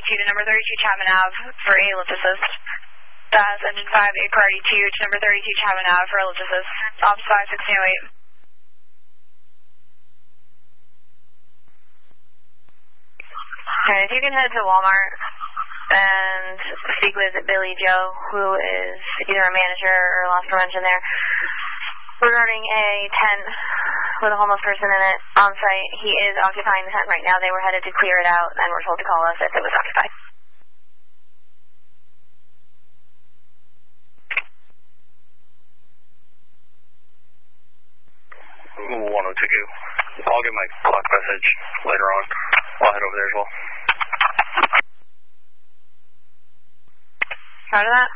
to number 32 Chapman Ave for a lift assist. That's engine 5, 8 priority 2 to number 32 Chapman Ave for a lift assist. Ops 51608. And if you can head to Walmart and speak with Billy Joe, who is either a manager or loss prevention there, regarding a tent with a homeless person in it on site. He is occupying the tent right now. They were headed to clear it out and were told to call us if it was occupied. I'll get my clock message later on. I'll head over there as well. Roger that.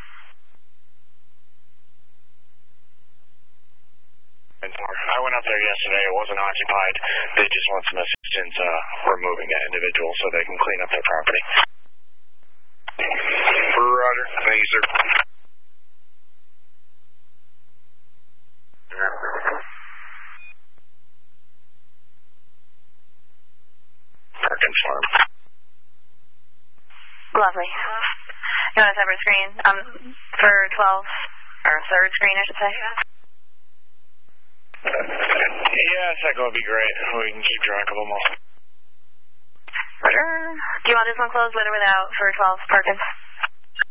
I went up there yesterday. It wasn't occupied. They just want some assistance removing that individual so they can clean up their property. Roger. Thank you, sir. Perkins Farm. Lovely. You want a separate screen? For 12, or a third screen, I should say. Yeah, second would be great. We can keep track of them all. Roger. Do you want this one closed with or without for 12 Perkins?